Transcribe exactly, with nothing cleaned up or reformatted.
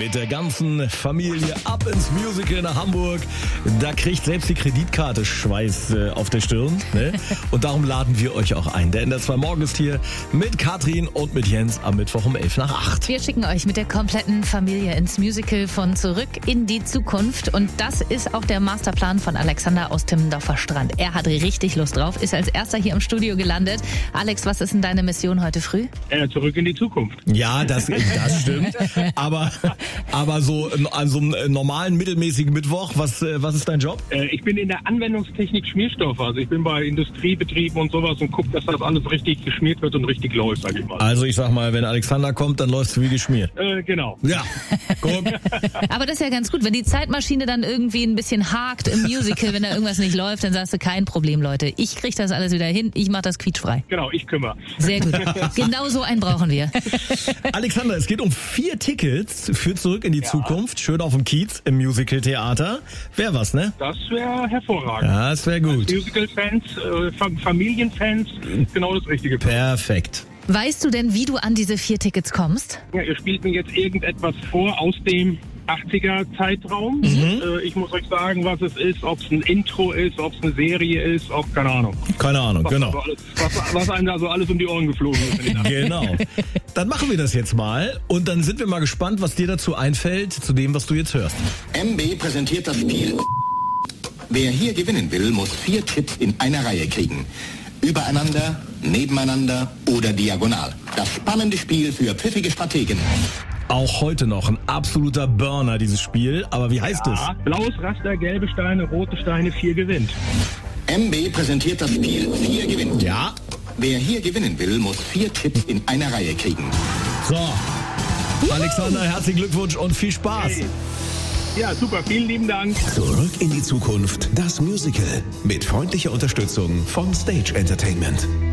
mit der ganzen Familie ab ins Musical nach Hamburg. Da kriegt selbst die Kreditkarte Schweiß äh, auf der Stirn. Ne? Und darum laden wir euch auch ein. Der N D R zwei Morgen ist hier mit Katrin und mit Jens am Mittwoch um elf nach acht. Wir schicken euch mit der kompletten Familie ins Musical von Zurück in die Zukunft. Und das ist auch der Masterplan von Alexander aus Timmendorfer Strand. Er hat richtig Lust drauf, ist als erster hier im Studio gelandet. Alex, was ist denn deine Mission heute früh? Äh, zurück in die Zukunft. Ja, das, das stimmt. Aber, aber so an so einem normalen, mittelmäßigen Mittwoch, was, was ist dein Job? Äh, ich bin in der Anwendungstechnik Schmierstoff. Also ich bin bei Industriebetrieben und sowas und gucke, dass das alles richtig geschmiert wird und richtig läuft, sag ich mal. Also ich sag mal, wenn Alexander kommt, dann läufst du wie geschmiert. Äh, genau. Ja, guck. Aber das ist ja ganz gut, wenn die Zeitmaschine dann irgendwie ein bisschen hakt im Musical, wenn da irgendwas nicht läuft, dann sagst du, kein Problem, Leute. Ich krieg das alles wieder hin, ich mach das quietschfrei. Genau, ich kümmere. Sehr gut. Genau so einen brauchen wir. Alexander, es geht um vier Tickets für Zurück in die Ja. Zukunft. Schön auf dem Kiez im Musical-Theater. Wär was, ne? Das wäre hervorragend. Ja, das wäre gut. Musical-Fans, äh, Fam- Familienfans, genau das Richtige. Perfekt. Weißt du denn, wie du an diese vier Tickets kommst? Ja, ihr spielt mir jetzt irgendetwas vor aus dem achtziger-Zeitraum. Mhm. Äh, ich muss euch sagen, was es ist, ob es ein Intro ist, ob es eine Serie ist, ob, keine Ahnung. Keine Ahnung, Was, genau. also alles, was, was einem da so alles um die Ohren geflogen ist. in den Nacht. Genau. Dann machen wir das jetzt mal und dann sind wir mal gespannt, was dir dazu einfällt, zu dem, was du jetzt hörst. M B präsentiert das Spiel. Wer hier gewinnen will, muss vier Chips in einer Reihe kriegen. Übereinander, nebeneinander oder diagonal. Das spannende Spiel für pfiffige Strategen. Auch heute noch ein absoluter Burner, dieses Spiel. Aber wie heißt es? Ja, blaues Raster, gelbe Steine, rote Steine, vier gewinnt. M B präsentiert das Spiel. Vier gewinnt. Ja. Wer hier gewinnen will, muss vier Chips in einer Reihe kriegen. So. Alexander, herzlichen Glückwunsch und viel Spaß. Hey. Ja, super, vielen lieben Dank. Zurück in die Zukunft, das Musical. Mit freundlicher Unterstützung von Stage Entertainment.